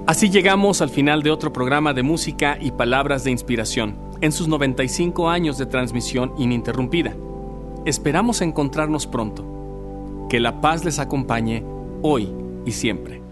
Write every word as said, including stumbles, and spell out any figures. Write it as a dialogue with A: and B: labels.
A: Así llegamos al final de otro programa de música y palabras de inspiración, en sus noventa y cinco años de transmisión ininterrumpida. Esperamos encontrarnos pronto. Que la paz les acompañe hoy y siempre.